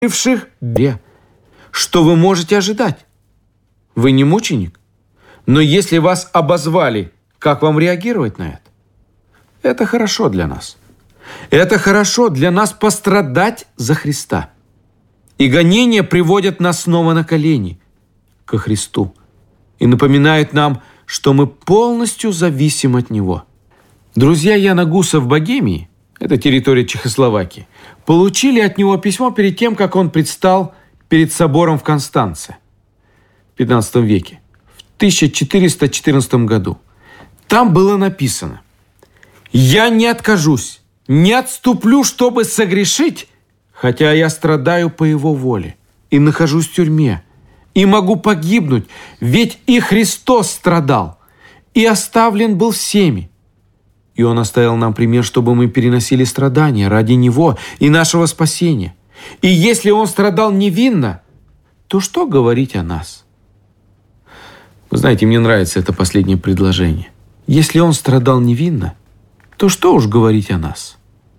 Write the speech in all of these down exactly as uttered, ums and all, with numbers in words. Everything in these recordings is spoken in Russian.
живших бе. Что вы можете ожидать? Вы не мученик. Но если вас обозвали, как вам реагировать на это? Это хорошо для нас. Это хорошо для нас пострадать за Христа. И гонения приводят нас снова на колени ко Христу и напоминают нам, что мы полностью зависим от Него. Друзья Яна Гуса в Богемии, это территория Чехословакии, получили от него письмо перед тем, как он предстал перед собором в Констанце в пятнадцатом веке, в тысяча четыреста четырнадцатом году. Там было написано: «Я не откажусь, не отступлю, чтобы согрешить, хотя я страдаю по Его воле и нахожусь в тюрьме, и могу погибнуть, ведь и Христос страдал, и оставлен был всеми. И Он оставил нам пример, чтобы мы переносили страдания ради Него и нашего спасения. И если Он страдал невинно, то что говорить о нас?» Вы знаете, мне нравится это последнее предложение. Если Он страдал невинно, то что уж говорить о нас?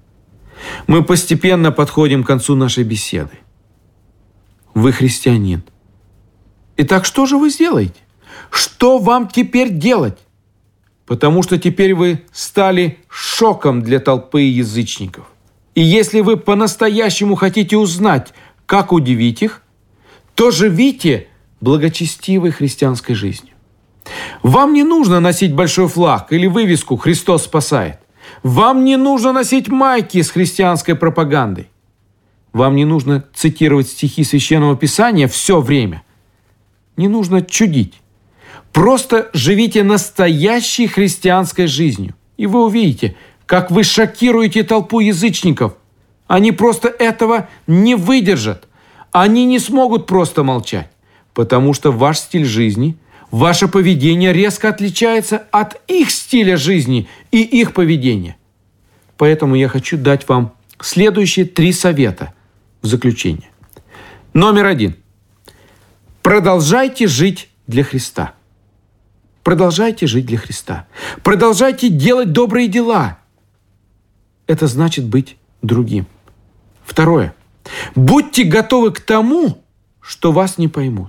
Мы постепенно подходим к концу нашей беседы. Вы христианин. Итак, что же вы сделаете? Что вам теперь делать? Потому что теперь вы стали шоком для толпы язычников. И если вы по-настоящему хотите узнать, как удивить их, то живите благочестивой христианской жизнью. Вам не нужно носить большой флаг или вывеску «Христос спасает». Вам не нужно носить майки с христианской пропагандой. Вам не нужно цитировать стихи Священного Писания все время. Не нужно чудить. Просто живите настоящей христианской жизнью. И вы увидите, как вы шокируете толпу язычников. Они просто этого не выдержат. Они не смогут просто молчать, потому что ваш стиль жизни, ваше поведение резко отличается от их стиля жизни и их поведения. Поэтому я хочу дать вам следующие три совета в заключение. Номер один. Продолжайте жить для Христа. Продолжайте жить для Христа. Продолжайте делать добрые дела. Это значит быть другим. Второе. Будьте готовы к тому, что вас не поймут.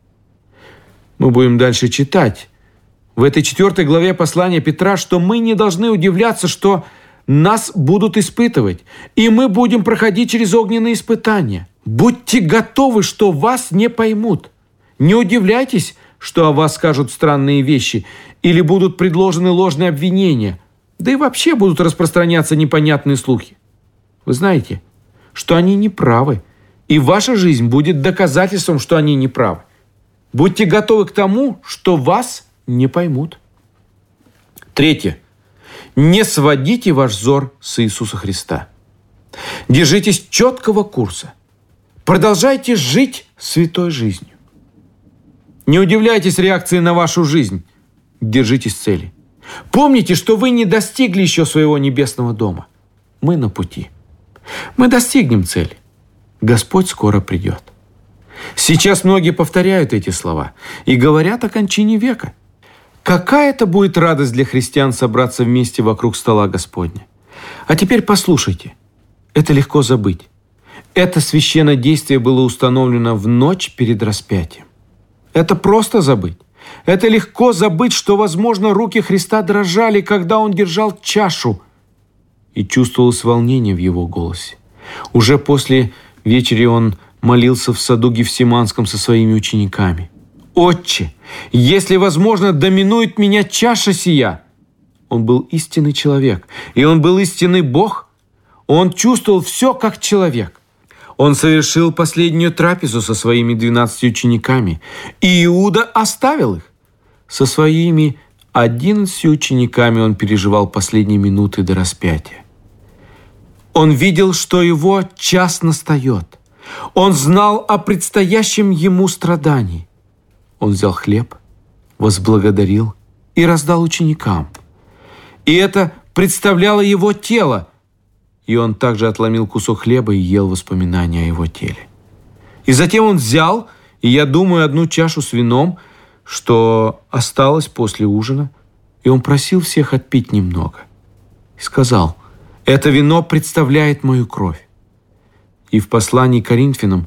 Мы будем дальше читать в этой четвертой главе послания Петра, что мы не должны удивляться, что нас будут испытывать, и мы будем проходить через огненные испытания. Будьте готовы, что вас не поймут. Не удивляйтесь, что о вас скажут странные вещи или будут предложены ложные обвинения, да и вообще будут распространяться непонятные слухи. Вы знаете, что они не правы, и ваша жизнь будет доказательством, что они не правы. Будьте готовы к тому, что вас не поймут. Третье. Не сводите ваш взор с Иисуса Христа. Держитесь четкого курса. Продолжайте жить святой жизнью. Не удивляйтесь реакции на вашу жизнь. Держитесь цели. Помните, что вы не достигли еще своего небесного дома. Мы на пути. Мы достигнем цели. Господь скоро придет. Сейчас многие повторяют эти слова и говорят о кончине века. Какая это будет радость для христиан собраться вместе вокруг стола Господня. А теперь послушайте. Это легко забыть. Это священное действие было установлено в ночь перед распятием. Это просто забыть. Это легко забыть, что, возможно, руки Христа дрожали, когда Он держал чашу, и чувствовалось волнение в Его голосе. Уже после вечери Он молился в саду Гефсиманском со своими учениками. «Отче, если возможно, доминует меня чаша сия». Он был истинный человек, и Он был истинный Бог. Он чувствовал все как человек. Он совершил последнюю трапезу со своими двенадцатью учениками, и Иуда оставил их. Со своими одиннадцатью учениками он переживал последние минуты до распятия. Он видел, что его час настает. Он знал о предстоящем ему страдании. Он взял хлеб, возблагодарил и раздал ученикам. И это представляло его тело, и он также отломил кусок хлеба и ел воспоминания о его теле. И затем он взял, и я думаю, одну чашу с вином, что осталось после ужина, и он просил всех отпить немного. И сказал: «Это вино представляет мою кровь». И в послании к Коринфянам